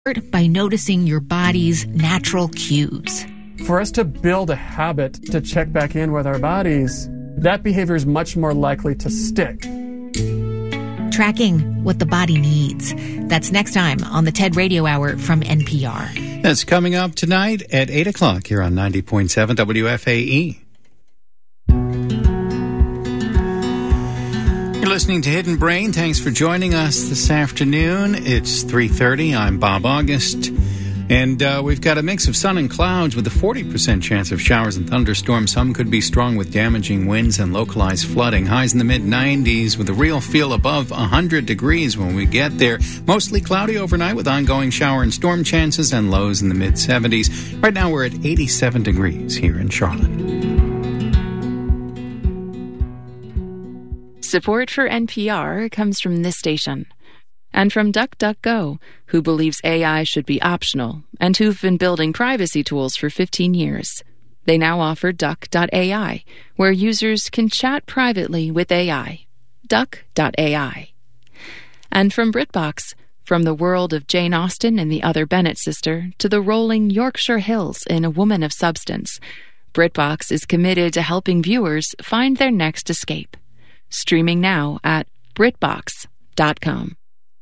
by noticing your body's natural cues. For us to build a habit to check back in with our bodies, that behavior is much more likely to stick. Tracking what the body needs. That's next time on the TED Radio Hour from NPR. That's coming up tonight at 8 o'clock here on 90.7 WFAE. You're listening to Hidden Brain. Thanks for joining us this afternoon. It's 3:30. I'm Bob August. And we've got a mix of sun and clouds with a 40% chance of showers and thunderstorms. Some could be strong with damaging winds and localized flooding. Highs in the mid-90s with a real feel above 100 degrees when we get there. Mostly cloudy overnight with ongoing shower and storm chances and lows in the mid-70s. Right now we're at 87 degrees here in Charlotte. Support for NPR comes from this station. And from DuckDuckGo, who believes AI should be optional and who've been building privacy tools for 15 years. They now offer Duck.ai, where users can chat privately with AI. Duck.ai. And from BritBox, from the world of Jane Austen and the Other Bennet sister to the rolling Yorkshire Hills in A Woman of Substance, BritBox is committed to helping viewers find their next escape. Streaming now at BritBox.com.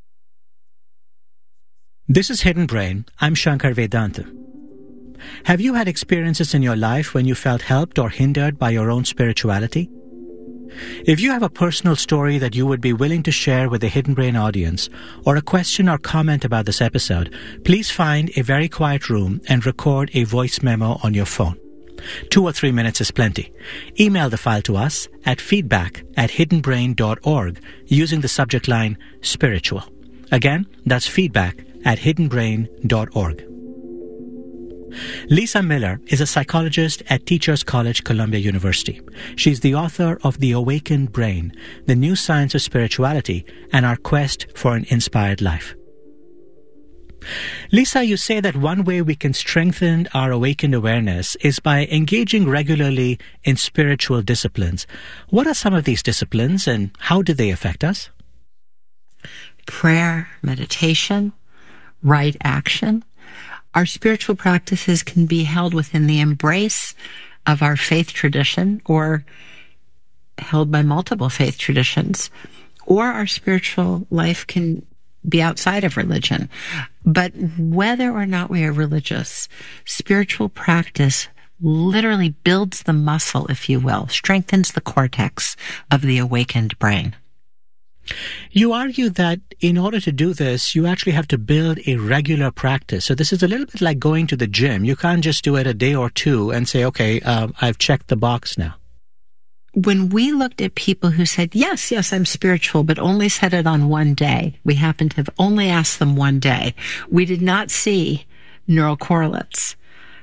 This is Hidden Brain. I'm Shankar Vedanta. Have you had experiences in your life when you felt helped or hindered by your own spirituality? If you have a personal story that you would be willing to share with the Hidden Brain audience, or a question or comment about this episode, please find a very quiet room and record a voice memo on your phone. 2 or 3 minutes is plenty. Email the file to us at feedback@hiddenbrain.org using the subject line spiritual. Again, that's feedback@hiddenbrain.org. Lisa Miller is a psychologist at Teachers College, Columbia University. She's the author of The Awakened Brain, The New Science of Spirituality, and Our Quest for an Inspired Life. Lisa, you say that one way we can strengthen our awakened awareness is by engaging regularly in spiritual disciplines. What are some of these disciplines and how do they affect us? Prayer, meditation, right action. Our spiritual practices can be held within the embrace of our faith tradition or held by multiple faith traditions, or our spiritual life can be outside of religion. But whether or not we are religious, spiritual practice literally builds the muscle, if you will, strengthens the cortex of the awakened brain. You argue that in order to do this, you actually have to build a regular practice. So this is a little bit like going to the gym. You can't just do it a day or two and say, okay, I've checked the box now. When we looked at people who said, yes, I'm spiritual, but only said it on one day, we happened to have only asked them one day, we did not see neural correlates.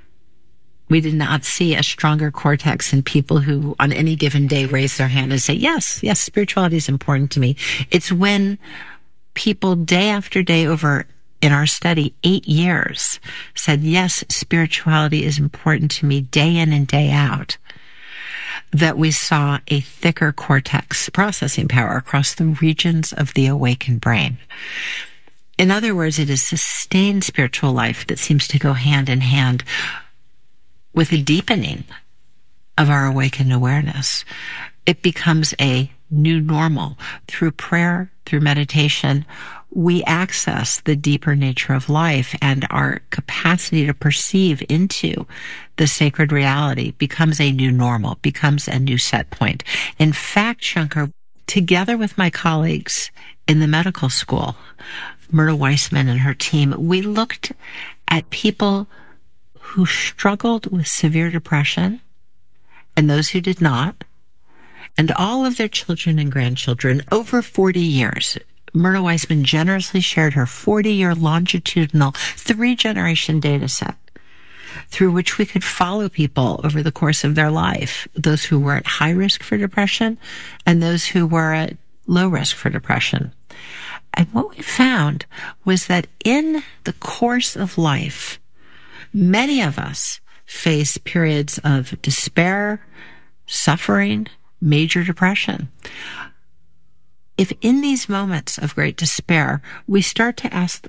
We did not see a stronger cortex in people who on any given day raise their hand and say, yes, spirituality is important to me. It's when people day after day over in our study, 8 years, said, yes, spirituality is important to me day in and day out, that we saw a thicker cortex processing power across the regions of the awakened brain. In other words, it is sustained spiritual life that seems to go hand in hand with a deepening of our awakened awareness. It becomes a new normal. Through prayer, through meditation, we access the deeper nature of life, and our capacity to perceive into the sacred reality becomes a new normal, becomes a new set point. In fact, Shankar, together with my colleagues in the medical school, Myrna Weissman and her team, we looked at people who struggled with severe depression and those who did not, and all of their children and grandchildren over 40 years. Myrna Weissman generously shared her 40-year longitudinal 3-generation data set through which we could follow people over the course of their life, those who were at high risk for depression and those who were at low risk for depression. And what we found was that in the course of life, many of us face periods of despair, suffering, major depression. If in these moments of great despair, we start to ask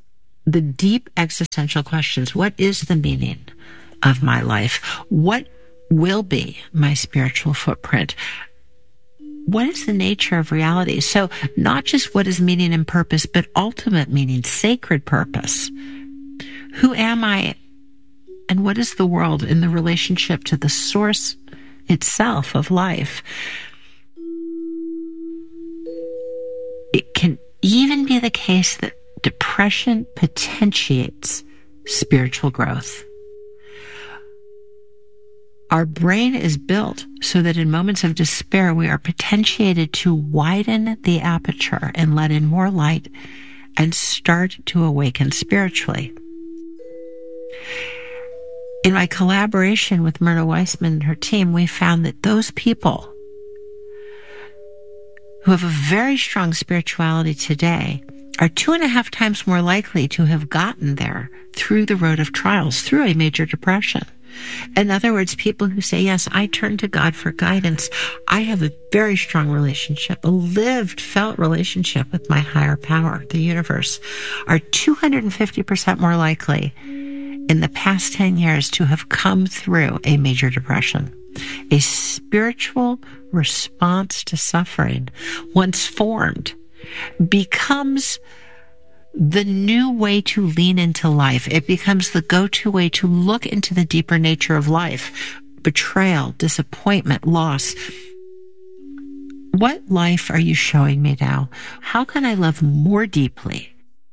the deep existential questions. What is the meaning of my life? What will be my spiritual footprint? What is the nature of reality? So not just what is meaning and purpose, but ultimate meaning, sacred purpose. Who am I, and what is the world in the relationship to the source itself of life? It can even be the case that depression potentiates spiritual growth. Our brain is built so that in moments of despair, we are potentiated to widen the aperture and let in more light and start to awaken spiritually. In my collaboration with Myrna Weissman and her team, we found that those people who have a very strong spirituality today are 2.5 times more likely to have gotten there through the road of trials, through a major depression. In other words, people who say, yes, I turn to God for guidance. I have a very strong relationship, a lived, felt relationship with my higher power, the universe, are 250% more likely in the past 10 years to have come through a major depression. A spiritual response to suffering, once formed, becomes the new way to lean into life. It becomes the go-to way to look into the deeper nature of life. Betrayal, disappointment, loss. What life are you showing me now? How can I love more deeply?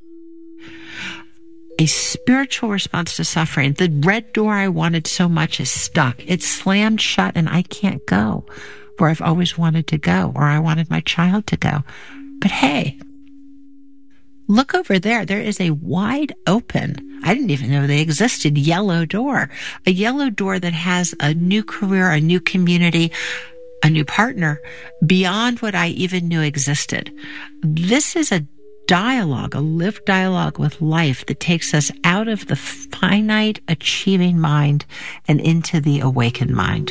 A spiritual response to suffering. The red door I wanted so much is stuck. It's slammed shut and I can't go where I've always wanted to go, or I wanted my child to go. But hey, look over there. There is a wide open, I didn't even know they existed, yellow door. A yellow door that has a new career, a new community, a new partner beyond what I even knew existed. This is a dialogue, a lived dialogue with life that takes us out of the finite achieving mind and into the awakened mind.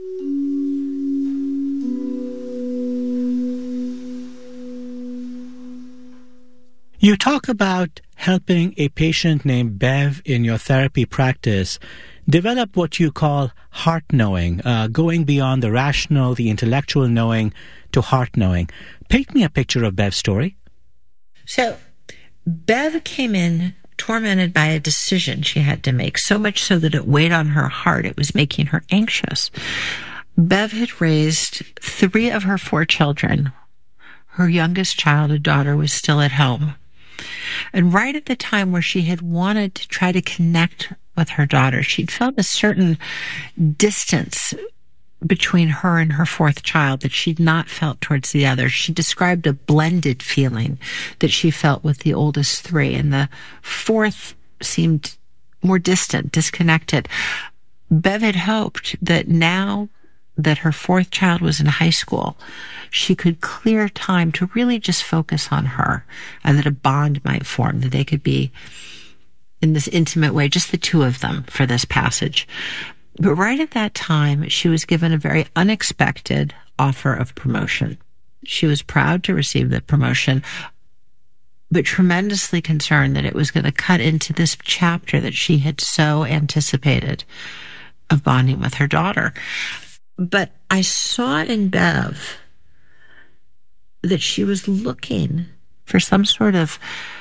You talk about helping a patient named Bev in your therapy practice develop what you call heart knowing, going beyond the rational, the intellectual knowing to heart knowing. Paint me a picture of Bev's story. So Bev came in tormented by a decision she had to make, so much so that it weighed on her heart. It was making her anxious. Bev had raised 3 of her 4 children. Her youngest child, a daughter, was still at home. And right at the time where she had wanted to try to connect with her daughter, she'd felt a certain distance between her and her 4th child that she'd not felt towards the other. She described a blended feeling that she felt with the oldest 3, and the 4th seemed more distant, disconnected. Bev had hoped that now that her 4th child was in high school, she could clear time to really just focus on her, and that a bond might form, that they could be in this intimate way, just the 2 of them for this passage. But right at that time, she was given a very unexpected offer of promotion. She was proud to receive the promotion, but tremendously concerned that it was going to cut into this chapter that she had so anticipated of bonding with her daughter. But I saw in Bev that she was looking for some sort of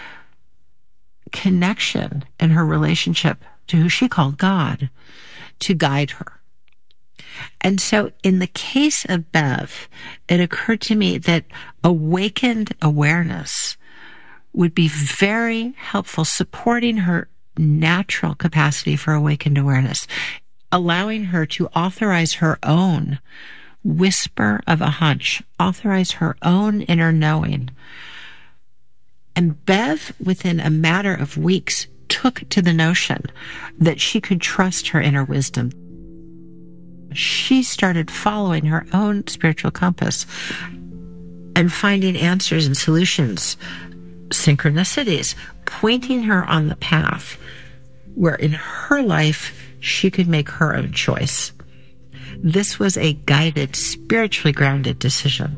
connection in her relationship to who she called God to guide her. And so in the case of Bev, it occurred to me that awakened awareness would be very helpful, supporting her natural capacity for awakened awareness, allowing her to authorize her own whisper of a hunch, authorize her own inner knowing. And Bev, within a matter of weeks, took to the notion that she could trust her inner wisdom. She started following her own spiritual compass and finding answers and solutions, synchronicities, pointing her on the path where in her life she could make her own choice. This was a guided, spiritually grounded decision.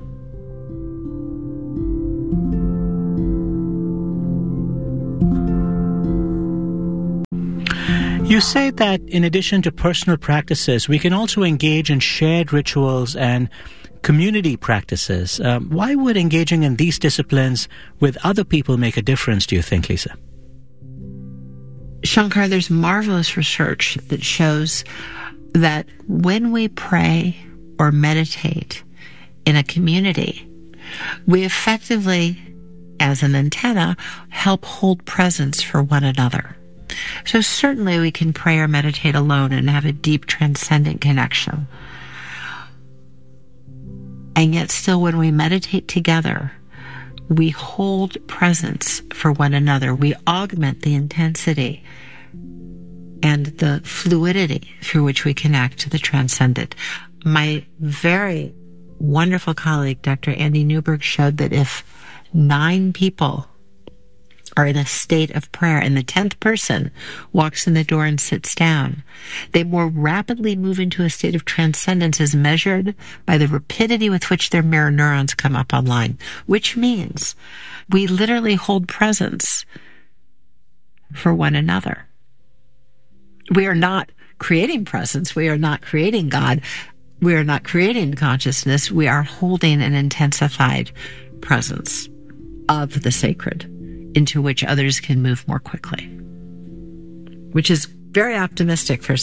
You say that in addition to personal practices, we can also engage in shared rituals and community practices. Why would engaging in these disciplines with other people make a difference, do you think, Lisa? Shankar, there's marvelous research that shows that when we pray or meditate in a community, we effectively, as an antenna, help hold presence for one another. So certainly we can pray or meditate alone and have a deep transcendent connection. And yet still when we meditate together, we hold presence for one another. We augment the intensity and the fluidity through which we connect to the transcendent. My very wonderful colleague, Dr. Andy Newberg, showed that if 9 people are in a state of prayer and the 10th person walks in the door and sits down, they more rapidly move into a state of transcendence as measured by the rapidity with which their mirror neurons come up online, which means we literally hold presence for one another. We are not creating presence. We are not creating God. We are not creating consciousness. We are holding an intensified presence of the sacred into which others can move more quickly, which is very optimistic for